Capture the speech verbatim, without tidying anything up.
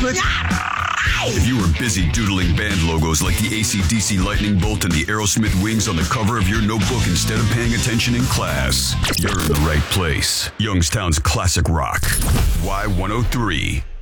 Click. If you were busy doodling band logos like the A C D C lightning bolt and the Aerosmith wings on the cover of your notebook instead of paying attention in class, you're in the right place. Youngstown's classic rock. Y one oh three.